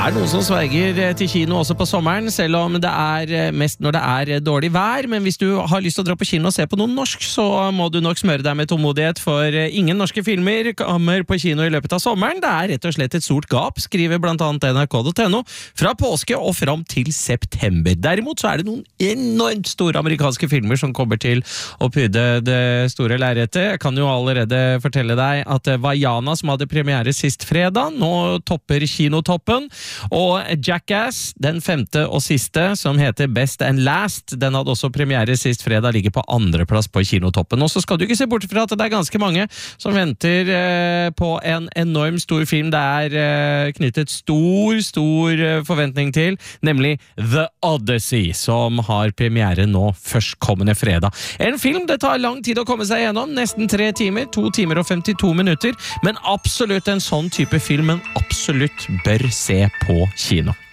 noen som sverger til kino også på sommeren, selv om det mest når det dårlig vær, men hvis du har lyst til å dra på kino og se på noe norsk, så må du nok smøre deg med tålmodighet, for ingen norske filmer kommer på kino i løpet av sommeren. Det rett og slett et stort gap, skriver blant annet NRK.no, fra påske og fram til september. Derimot så det noen enormt store amerikanske filmer som kommer til å pryde det store lerretet. Jeg kan jo allerede fortelle deg at Vaiana, som hadde premiere sist fredag, nå topper kinotoppen, og Jackass, den femte og siste, som heter Best and Last, den hadde også premiere sist fredag, ligger på andreplass på kinotoppen. Og så skal du ikke se bort fra at det ganske mange som venter på en enorm stor film det knyttet stor forventning til, nemlig The Odyssey, som har premiere nå førstkommende fredag. En film det tar lang tid å komme seg gjennom, nesten 3 timer, 2 timer og 52 minutter, men absolutt en sånn type film man absolutt bør se på kino.